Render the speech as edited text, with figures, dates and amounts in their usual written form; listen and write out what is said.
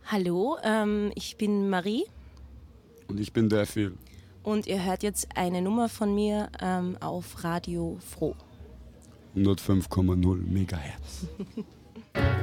Hallo, ich bin Marie. Und ich bin der Phil. Und ihr hört jetzt eine Nummer von mir auf Radio Froh. 105,0 Megahertz.